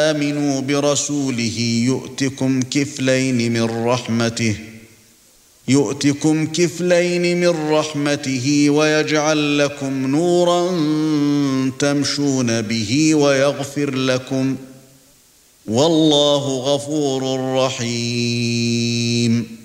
آمنوا برسوله يؤتكم كفلين من رحمته ويجعل لكم نورا تمشون به ويغفر لكم والله غفور رحيم.